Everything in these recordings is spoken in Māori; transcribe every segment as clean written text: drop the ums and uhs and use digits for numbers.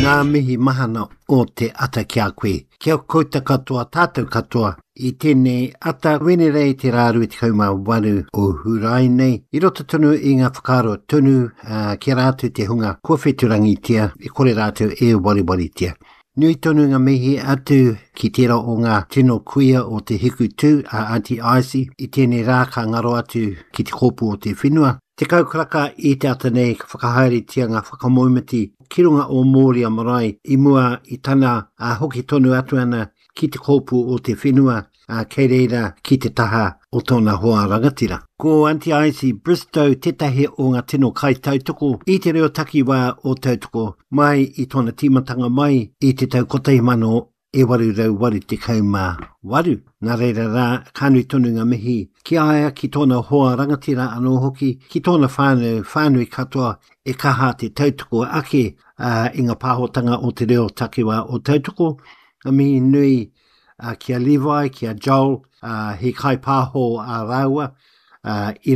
Ngā mihi mahana o te ata kia koe. Kia kouta katoa, tātou katoa. I tēnei ata wenerei te rāru 18 o Hurai nei. I roto tonu i ngā whakaro tonu kia rātou te hunga kua wheturangi tia. I kore rātou e wari tia. Nui tonu ngā mihi atu ki tērā o ngā tino kuia o te hiku tū a Auntie Icy. I tēnei rā ka ngaro atu ki te kōpū o te whenua. Te kaukaraka I te ata nei whakahaere tia ngā whakamoimati ki runga o Mōria Marae I mua I tana hoki tonu atu ana ki te kōpū o te whenua kei reira ki te taha o tōna hoa rangatira. Ko Auntie Icy Bristow tetahi o ngā tino kai tautoko I te reo takiwā o tautoko mai I tōna timatanga mai I te tau kotahi mano e waru rau waru te kauma waru. Nā reira rā, kānui tonu ngā mihi, ki aia ki tōna hoa rangatira anō hoki, ki tōna whānui katoa e kaha te tautoko ake I ngā pāhotanga o te reo takiwā o tautoko. Ngā mihi nui kia Levi, kia Joel, he kai pāho a rāua, I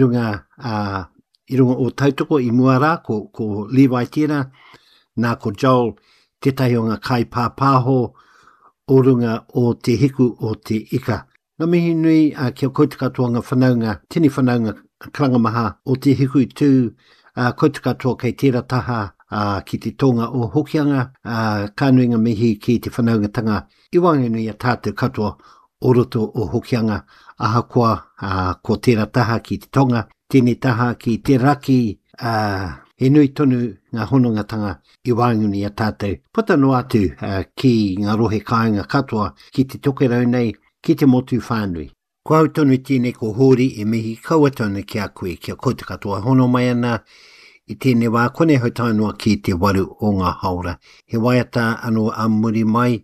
runga o tautoko I mua rā, ko Levi tira, nā ko Joel, tetahi o ngā kai pāho, o runga o te hiku o te ika. Ngā mihi nui kia kouta katoa ngā whanaunga, tini whanaunga karangamaha o te hiku tū, kouta katoa kei tērā taha ki te tonga o hokianga, kānui ngā mihi ki te whanaungatanga, I wanganui a tātou katoa o roto o hokianga, ahakoa ko tērā taha ki te tonga, tēnei taha ki te raki, he nui tonu ngā honongatanga I wānguni a tātou. Pata no atu ki ngā rohe kāinga katoa ki te tokerau nei, ki te motu whānui. Ko au tonu tēnei ko hōri E mihi kaua tonu kia koe kia kouta katoa hono mai ana I tēnei wā kone hautainua ki te waru o ngā haura. He waiata anō a muri mai,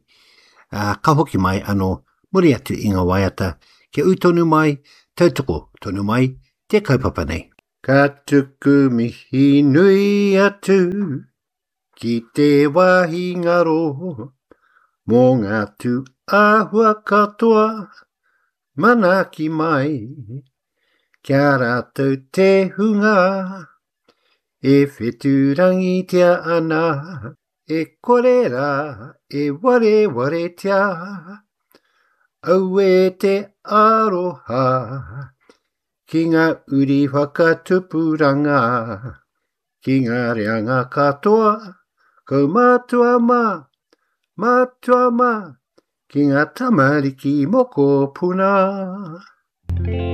ka hoki mai anō muri atu I ngā waiata. Kia utonu mai, tautoko tonu mai, te kaupapa nei. Ka tuku mihi nui atu ki te wahi ngaro mō ngā tū āhua katoa manaki mai kia rātou te hunga e wheturangi tia ana e kore rā e ware tia au e te aroha ki ngā uri whakatupuranga, ki ngā reanga katoa, kau mātua mā, ki ngā tamariki moko puna.